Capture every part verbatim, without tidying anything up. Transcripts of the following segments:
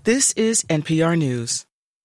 This is N P R News.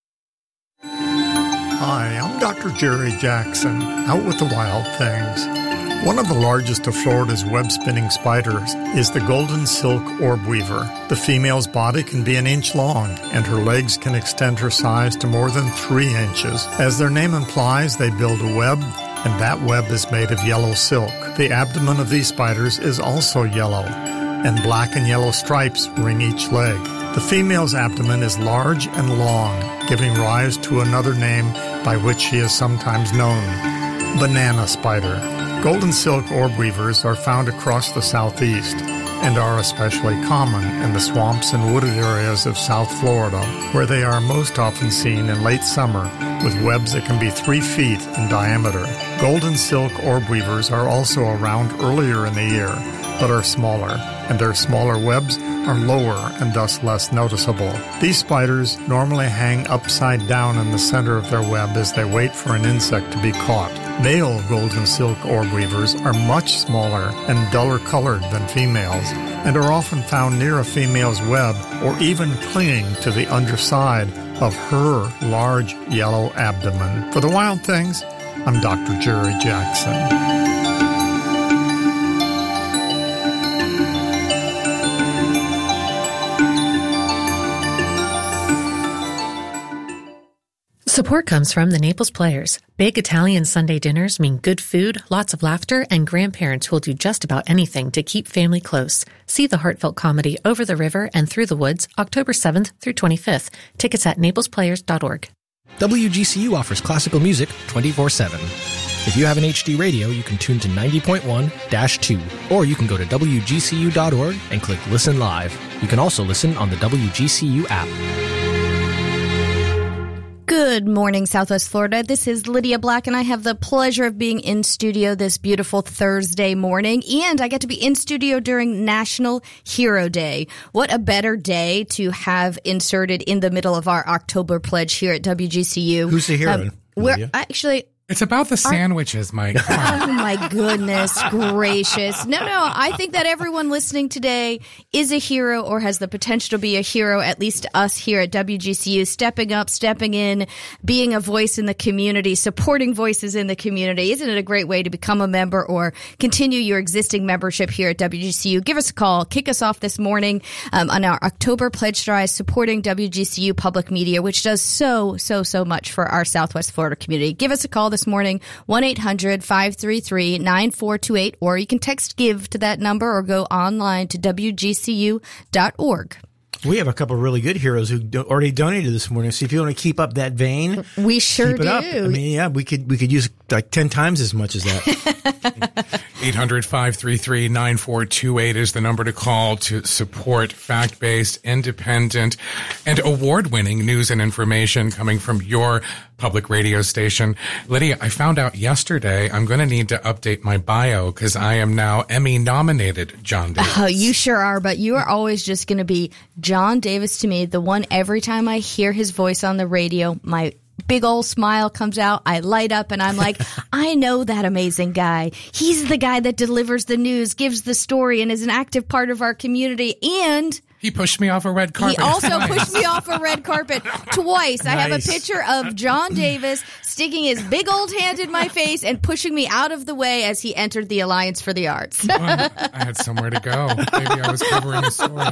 Hi, I'm Doctor Jerry Jackson, out with the wild things. One of the largest of Florida's web-spinning spiders is the golden silk orb weaver. The female's body can be an inch long, and her legs can extend her size to more than three inches. As their name implies, they build a web, and that web is made of yellow silk. The abdomen of these spiders is also yellow, and black and yellow stripes ring each leg. The female's abdomen is large and long, giving rise to another name by which she is sometimes known, banana spider. Golden silk orb weavers are found across the southeast and are especially common in the swamps and wooded areas of South Florida, where they are most often seen in late summer with webs that can be three feet in diameter. Golden silk orb weavers are also around earlier in the year, but are smaller, and their smaller webs are lower and thus less noticeable. These spiders normally hang upside down in the center of their web as they wait for an insect to be caught. Male golden silk orb weavers are much smaller and duller colored than females, and are often found near a female's web or even clinging to the underside of her large yellow abdomen. For the Wild Things, I'm Doctor Jerry Jackson. Support comes from the Naples Players. Big Italian Sunday dinners mean good food, lots of laughter, and grandparents who will do just about anything to keep family close. See the heartfelt comedy Over the River and Through the Woods, October seventh through twenty-fifth. Tickets at naples players dot org. W G C U offers classical music twenty-four seven. If you have an H D radio, you can tune to ninety point one dash two, or you can go to W G C U dot org and click Listen Live. You can also listen on the W G C U app. Good morning, Southwest Florida. This is Lydia Black, and I have the pleasure of being in studio this beautiful Thursday morning, and I get to be in studio during National Hero Day. What a better day to have inserted in the middle of our October pledge here at W G C U. Who's the hero? Um, we're actually... It's about the sandwiches, Mike. Oh, my goodness gracious. No, no, I think that everyone listening today is a hero or has the potential to be a hero, at least us here at W G C U, stepping up, stepping in, being a voice in the community, supporting voices in the community. Isn't it a great way to become a member or continue your existing membership here at W G C U? Give us a call. Kick us off this morning um, on our October Pledge Drive supporting W G C U Public Media, which does so, so, so much for our Southwest Florida community. Give us a call this morning, one eight hundred five three three nine four two eight, or you can text GIVE to that number or go online to W G C U dot org. We have a couple of really good heroes who do- already donated this morning. So if you want to keep up that vein, we sure keep it do. Up. I mean, yeah, we could we could use like ten times as much as that. eight hundred five three three nine four two eight is the number to call to support fact-based, independent, and award-winning news and information coming from your public radio station. Lydia, I found out yesterday I'm going to need to update my bio because I am now Emmy-nominated John Davis. Oh, you sure are, but you are always just going to be John Davis to me, the one every time I hear his voice on the radio, my big old smile comes out. I light up and I'm like, I know that amazing guy. He's the guy that delivers the news, gives the story, and is an active part of our community. And he pushed me off a red carpet. He also pushed me off a red carpet twice. Nice. I have a picture of John Davis sticking his big old hand in my face and pushing me out of the way as he entered the Alliance for the Arts. Well, I had somewhere to go. Maybe I was covering a story.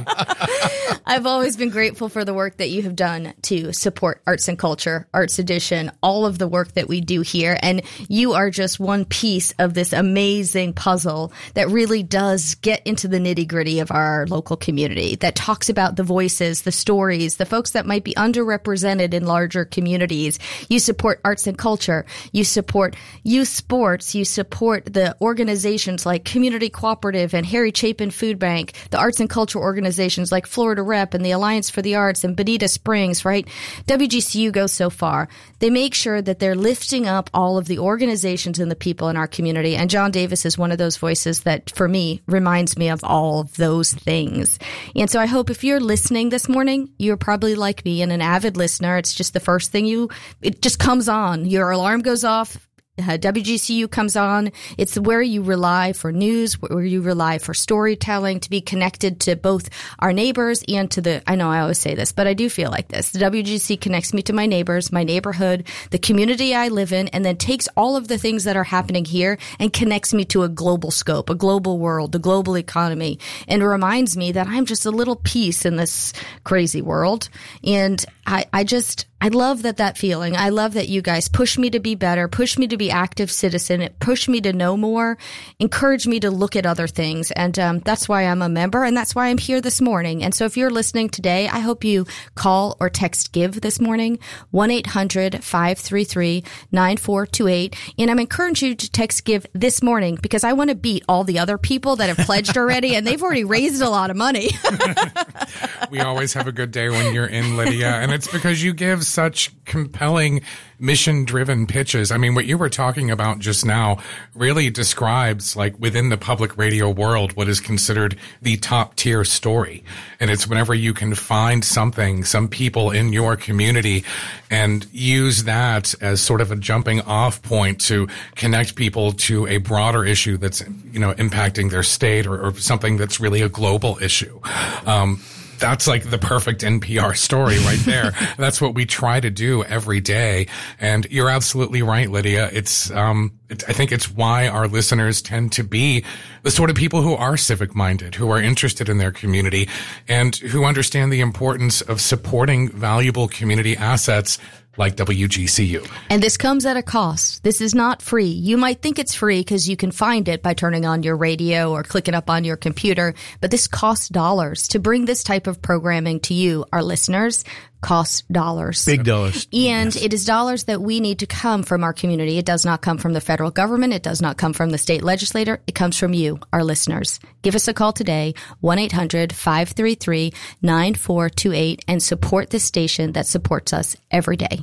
I've always been grateful for the work that you have done to support arts and culture, Arts Edition, all of the work that we do here. And you are just one piece of this amazing puzzle that really does get into the nitty-gritty of our local community, that talks about the voices, the stories, the folks that might be underrepresented in larger communities. You support arts and culture. You support youth sports. You support the organizations like Community Cooperative and Harry Chapin Food Bank, the arts and culture organizations like Florida Rep and the Alliance for the Arts and Bonita Springs, right? W G C U goes so far. They make sure that they're lifting up all of the organizations and the people in our community. And John Davis is one of those voices that, for me, reminds me of all of those things. And so I hope if you're listening this morning, you're probably like me and an avid listener. It's just the first thing you, it just comes on. Your alarm goes off. Uh, W G C U comes on. It's where you rely for news, where you rely for storytelling, to be connected to both our neighbors and to the, I know I always say this, but I do feel like this. The W G C connects me to my neighbors, my neighborhood, the community I live in, and then takes all of the things that are happening here and connects me to a global scope, a global world, the global economy, and reminds me that I'm just a little piece in this crazy world. And I, I just, I love that, that feeling. I love that you guys push me to be better, push me to be active citizen, it push me to know more, encourage me to look at other things. And um, that's why I'm a member, and that's why I'm here this morning. And so if you're listening today, I hope you call or text GIVE this morning, one eight hundred five three three nine four two eight. And I'm encouraging you to text GIVE this morning because I want to beat all the other people that have pledged already, and they've already raised a lot of money. We always have a good day when you're in, Lydia, and it's because you give such compelling, mission-driven pitches. I mean, what you were talking about just now really describes, like, within the public radio world, what is considered the top-tier story. And it's whenever you can find something, some people in your community, and use that as sort of a jumping-off point to connect people to a broader issue that's, you know, impacting their state, or, or something that's really a global issue. Um, That's like the perfect N P R story right there. That's what we try to do every day. And you're absolutely right, Lydia. It's, um, it, I think it's why our listeners tend to be the sort of people who are civic minded, who are interested in their community, and who understand the importance of supporting valuable community assets like W G C U. And this comes at a cost. This is not free. You might think it's free because you can find it by turning on your radio or clicking up on your computer, but this costs dollars. To bring this type of programming to you, our listeners, costs dollars. Big dollars. And yes. It is dollars that we need to come from our community. It does not come from the federal government. It does not come from the state legislator. It comes from you, our listeners. Give us a call today, one eight hundred five three three nine four two eight, and support this station that supports us every day.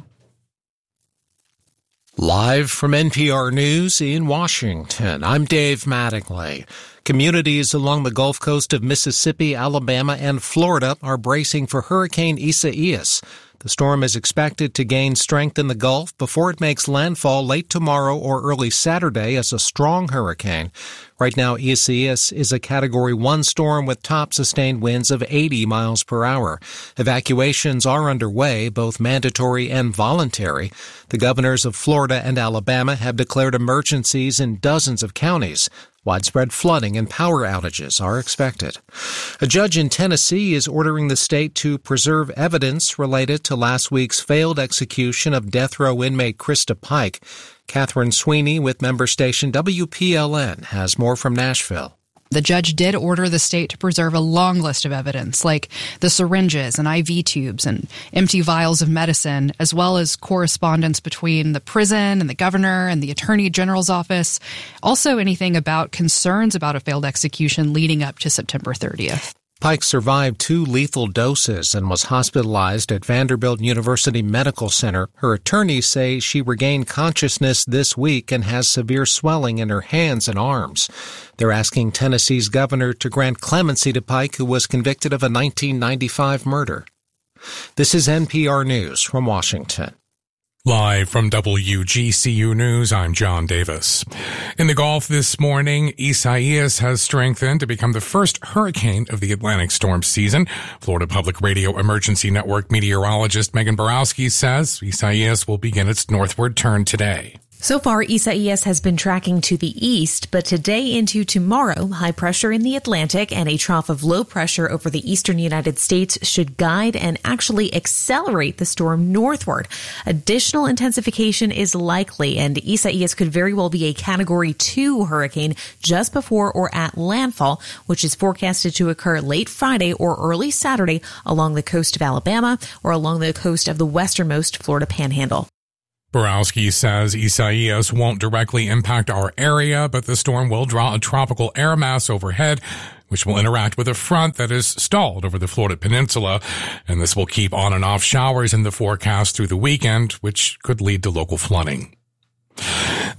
Live from N P R News in Washington, I'm Dave Mattingly. Communities along the Gulf Coast of Mississippi, Alabama, and Florida are bracing for Hurricane Isaias. The storm is expected to gain strength in the Gulf before it makes landfall late tomorrow or early Saturday as a strong hurricane. Right now, Isaias is a Category one storm with top sustained winds of eighty miles per hour. Evacuations are underway, both mandatory and voluntary. The governors of Florida and Alabama have declared emergencies in dozens of counties. Widespread flooding and power outages are expected. A judge in Tennessee is ordering the state to preserve evidence related to last week's failed execution of death row inmate Krista Pike. Catherine Sweeney with member station W P L N has more from Nashville. The judge did order the state to preserve a long list of evidence, like the syringes and I V tubes and empty vials of medicine, as well as correspondence between the prison and the governor and the attorney general's office. Also anything about concerns about a failed execution leading up to September thirtieth. Pike survived two lethal doses and was hospitalized at Vanderbilt University Medical Center. Her attorneys say she regained consciousness this week and has severe swelling in her hands and arms. They're asking Tennessee's governor to grant clemency to Pike, who was convicted of a nineteen ninety-five murder. This is N P R News from Washington. Live from W G C U News, I'm John Davis. In the Gulf this morning, Isaias has strengthened to become the first hurricane of the Atlantic storm season. Florida Public Radio Emergency Network meteorologist Megan Borowski says Isaias will begin its northward turn today. So far, Isaias has been tracking to the east, but today into tomorrow, high pressure in the Atlantic and a trough of low pressure over the eastern United States should guide and actually accelerate the storm northward. Additional intensification is likely, and Isaias could very well be a Category two hurricane just before or at landfall, which is forecasted to occur late Friday or early Saturday along the coast of Alabama or along the coast of the westernmost Florida Panhandle. Borowski says Isaias won't directly impact our area, but the storm will draw a tropical air mass overhead, which will interact with a front that is stalled over the Florida peninsula, and this will keep on and off showers in the forecast through the weekend, which could lead to local flooding.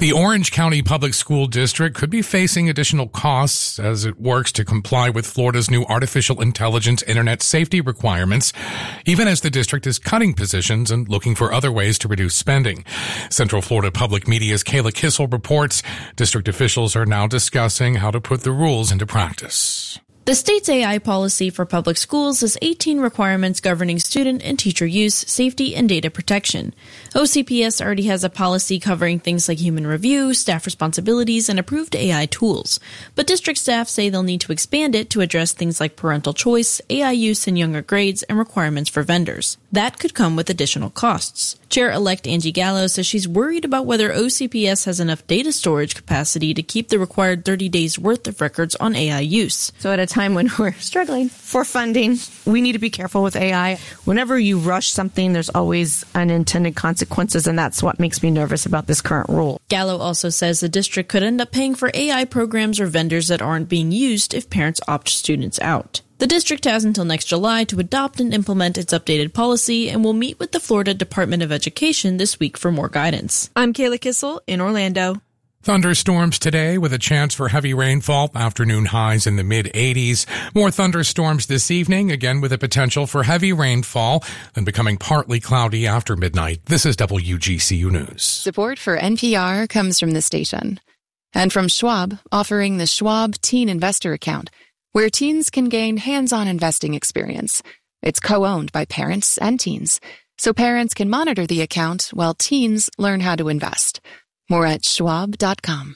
The Orange County Public School District could be facing additional costs as it works to comply with Florida's new artificial intelligence internet safety requirements, even as the district is cutting positions and looking for other ways to reduce spending. Central Florida Public Media's Kayla Kissel reports district officials are now discussing how to put the rules into practice. The state's A I policy for public schools is eighteen requirements governing student and teacher use, safety, and data protection. O C P S already has a policy covering things like human review, staff responsibilities, and approved A I tools. But district staff say they'll need to expand it to address things like parental choice, A I use in younger grades, and requirements for vendors. That could come with additional costs. Chair-elect Angie Gallo says she's worried about whether O C P S has enough data storage capacity to keep the required thirty days worth of records on A I use. So at a time when we're struggling for funding, we need to be careful with A I. Whenever you rush something, there's always unintended consequences, and that's what makes me nervous about this current rule. Gallo also says the district could end up paying for A I programs or vendors that aren't being used if parents opt students out. The district has until next July to adopt and implement its updated policy and will meet with the Florida Department of Education this week for more guidance. I'm Kayla Kissel in Orlando. Thunderstorms today with a chance for heavy rainfall, afternoon highs in the mid eighties. More thunderstorms this evening, again with a potential for heavy rainfall, then becoming partly cloudy after midnight. This is W G C U News. Support for N P R comes from the station and from Schwab, offering the Schwab Teen Investor Account, where teens can gain hands-on investing experience. It's co-owned by parents and teens, so parents can monitor the account while teens learn how to invest. More at schwab dot com.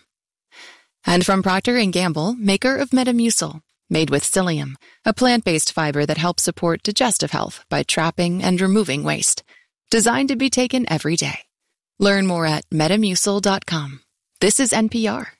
And from Procter and Gamble, maker of Metamucil, made with psyllium, a plant-based fiber that helps support digestive health by trapping and removing waste. Designed to be taken every day. Learn more at metamucil dot com. This is N P R.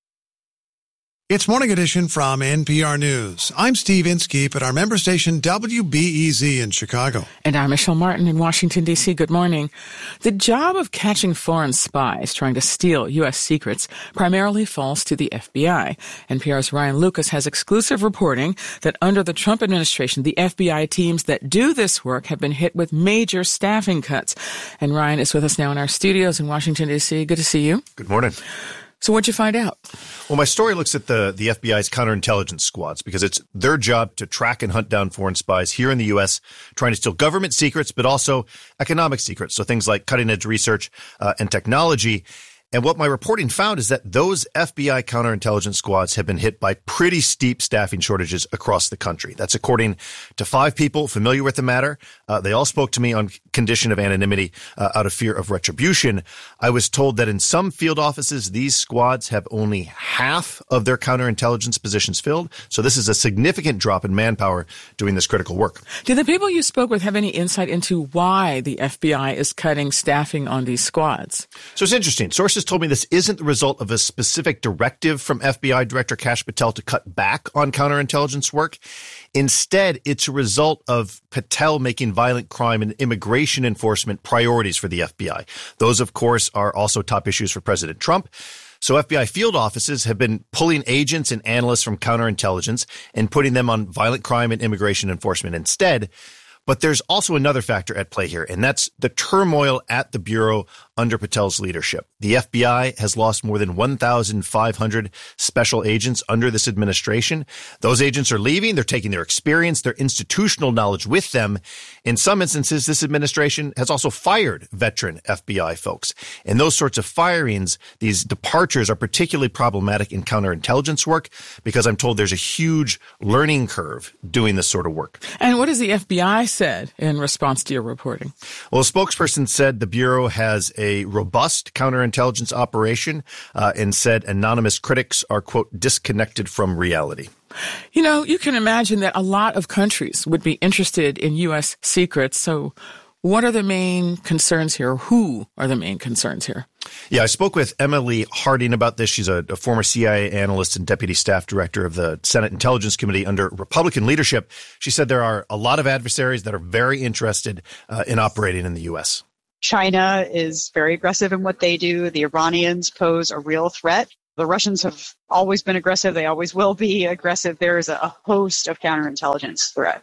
It's Morning Edition from N P R News. I'm Steve Inskeep at our member station W B E Z in Chicago. And I'm Michelle Martin in Washington, D C. Good morning. The job of catching foreign spies trying to steal U S secrets primarily falls to the F B I. N P R's Ryan Lucas has exclusive reporting that under the Trump administration, the F B I teams that do this work have been hit with major staffing cuts. And Ryan is with us now in our studios in Washington, D C. Good to see you. Good morning. So what'd you find out? Well, my story looks at the, the F B I's counterintelligence squads because it's their job to track and hunt down foreign spies here in the U S, trying to steal government secrets, but also economic secrets. So things like cutting-edge research uh, and technology. And what my reporting found is that those F B I counterintelligence squads have been hit by pretty steep staffing shortages across the country. That's according to five people familiar with the matter. Uh, they all spoke to me on condition of anonymity uh, out of fear of retribution. I was told that in some field offices, these squads have only half of their counterintelligence positions filled. So this is a significant drop in manpower doing this critical work. Did the people you spoke with have any insight into why the F B I is cutting staffing on these squads? So it's interesting. Sources told me this isn't the result of a specific directive from F B I Director Kash Patel to cut back on counterintelligence work. Instead, it's a result of Patel making violent crime and immigration enforcement priorities for the F B I. Those, of course, are also top issues for President Trump. So F B I field offices have been pulling agents and analysts from counterintelligence and putting them on violent crime and immigration enforcement instead. But there's also another factor at play here, and that's the turmoil at the Bureau under Patel's leadership. The F B I has lost more than one thousand five hundred special agents under this administration. Those agents are leaving. They're taking their experience, their institutional knowledge with them. In some instances, this administration has also fired veteran F B I folks. And those sorts of firings, these departures, are particularly problematic in counterintelligence work because I'm told there's a huge learning curve doing this sort of work. And what has the F B I said in response to your reporting? Well, a spokesperson said the Bureau has a robust counterintelligence operation uh, and said anonymous critics are, quote, disconnected from reality. You know, you can imagine that a lot of countries would be interested in U S secrets. So what are the main concerns here? Who are the main concerns here? Yeah, I spoke with Emily Harding about this. She's a, a former C I A analyst and deputy staff director of the Senate Intelligence Committee under Republican leadership. She said there are a lot of adversaries that are very interested uh, in operating in the U S. China is very aggressive in what they do. The Iranians pose a real threat. The Russians have always been aggressive. They always will be aggressive. There is a host of counterintelligence threats.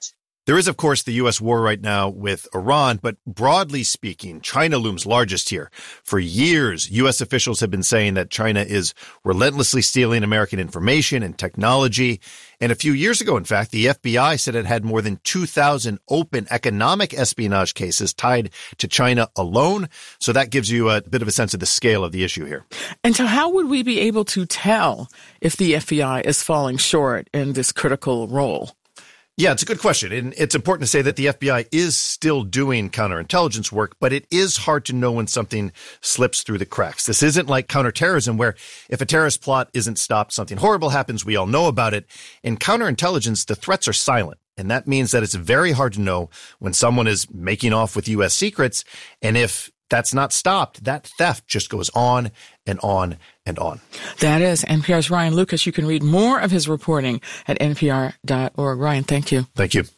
There is, of course, the U S war right now with Iran, but broadly speaking, China looms largest here. For years, U S officials have been saying that China is relentlessly stealing American information and technology. And a few years ago, in fact, the F B I said it had more than two thousand open economic espionage cases tied to China alone. So that gives you a bit of a sense of the scale of the issue here. And so how would we be able to tell if the F B I is falling short in this critical role? Yeah, it's a good question. And it's important to say that the F B I is still doing counterintelligence work, but it is hard to know when something slips through the cracks. This isn't like counterterrorism, where if a terrorist plot isn't stopped, something horrible happens. We all know about it. In counterintelligence, the threats are silent. And that means that it's very hard to know when someone is making off with U S secrets. And if that's not stopped, that theft just goes on and on and on. That is N P R's Ryan Lucas. You can read more of his reporting at N P R dot org. Ryan, thank you. Thank you.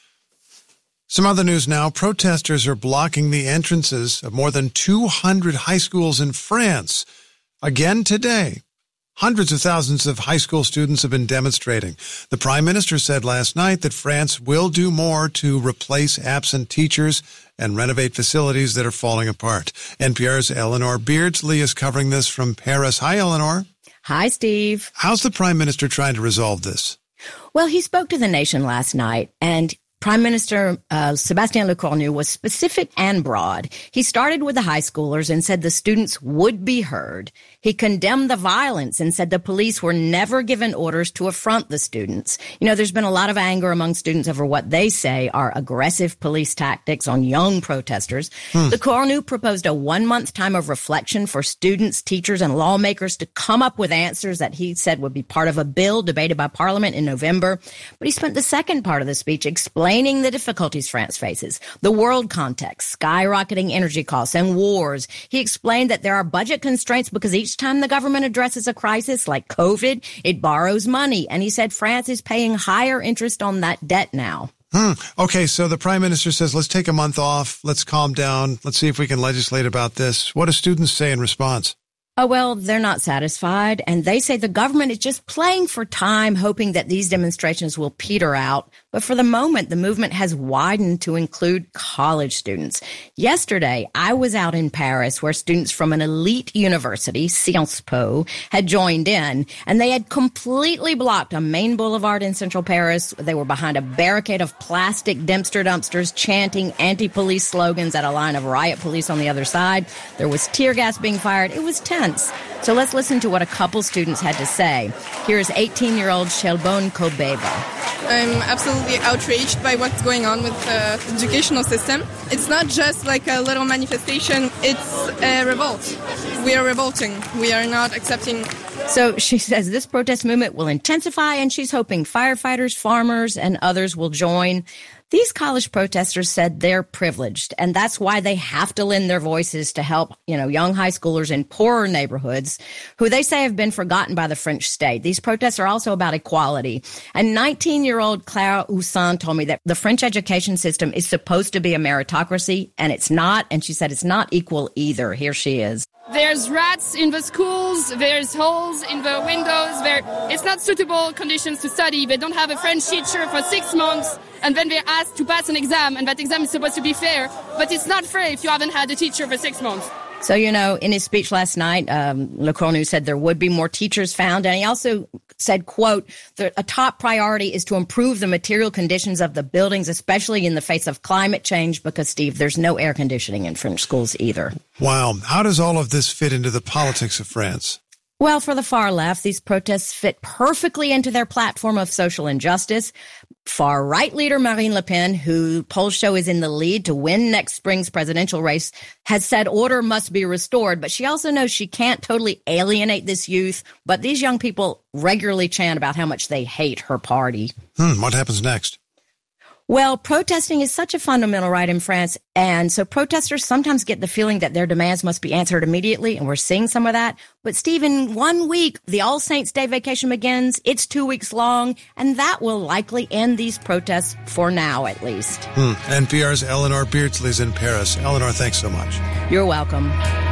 Some other news now. Protesters are blocking the entrances of more than two hundred high schools in France again today. Hundreds of thousands of high school students have been demonstrating. The Prime Minister said last night that France will do more to replace absent teachers and renovate facilities that are falling apart. N P R's Eleanor Beardsley is covering this from Paris. Hi, Eleanor. Hi, Steve. How's the Prime Minister trying to resolve this? Well, he spoke to the nation last night, and Prime Minister uh, Sébastien Lecornu was specific and broad. He started with the high schoolers and said the students would be heard. He condemned the violence and said the police were never given orders to affront the students. You know, there's been a lot of anger among students over what they say are aggressive police tactics on young protesters. Hmm. Lecornu proposed a one-month time of reflection for students, teachers, and lawmakers to come up with answers that he said would be part of a bill debated by Parliament in November. But he spent the second part of the speech explaining Explaining the difficulties France faces, the world context, skyrocketing energy costs, and wars. He explained that there are budget constraints because each time the government addresses a crisis like COVID, it borrows money. And he said France is paying higher interest on that debt now. Hmm. Okay, so the Prime Minister says, let's take a month off. Let's calm down. Let's see if we can legislate about this. What do students say in response? Oh, well, they're not satisfied, and they say the government is just playing for time, hoping that these demonstrations will peter out. But for the moment, the movement has widened to include college students. Yesterday, I was out in Paris where students from an elite university, Sciences Po, had joined in, and they had completely blocked a main boulevard in central Paris. They were behind a barricade of plastic Dempster dumpsters, chanting anti-police slogans at a line of riot police on the other side. There was tear gas being fired. It was tense. So let's listen to what a couple students had to say. Here is eighteen-year-old Shelbone Kobeva. I'm absolutely outraged by what's going on with the educational system. It's not just like a little manifestation, it's a revolt. We are revolting. We are not accepting. So she says this protest movement will intensify, and she's hoping firefighters, farmers, and others will join. These college protesters said they're privileged, and that's why they have to lend their voices to help, you know, young high schoolers in poorer neighborhoods who they say have been forgotten by the French state. These protests are also about equality. And nineteen-year-old Clara Houssin told me that the French education system is supposed to be a meritocracy, and it's not. And she said it's not equal either. Here she is. There's rats in the schools, there's holes in the windows, there, it's not suitable conditions to study. They don't have a French teacher for six months, and then they're asked to pass an exam, and that exam is supposed to be fair, but it's not fair if you haven't had a teacher for six months. So, you know, in his speech last night, um, Lecornu said there would be more teachers found. And he also said, quote, a top priority is to improve the material conditions of the buildings, especially in the face of climate change, because, Steve, there's no air conditioning in French schools either. Wow. How does all of this fit into the politics of France? Well, for the far left, these protests fit perfectly into their platform of social injustice. Far-right leader Marine Le Pen, who polls show is in the lead to win next spring's presidential race, has said order must be restored, but she also knows she can't totally alienate this youth. But these young people regularly chant about how much they hate her party. Hmm, what happens next? Well, protesting is such a fundamental right in France, and so protesters sometimes get the feeling that their demands must be answered immediately, and we're seeing some of that. But, Steve, in one week, the All Saints' Day vacation begins. It's two weeks long, and that will likely end these protests for now, at least. Hmm. N P R's Eleanor Beardsley's in Paris. Eleanor, thanks so much. You're welcome.